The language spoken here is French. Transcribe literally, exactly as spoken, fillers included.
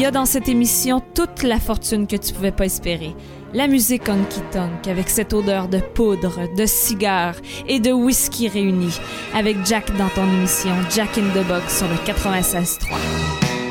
y a dans cette émission toute la fortune que tu pouvais pas espérer. La musique honky-tonk avec cette odeur de poudre, de cigare et de whisky réunis. Avec Jack dans ton émission Jack in the Box sur le quatre-vingt-seize trois.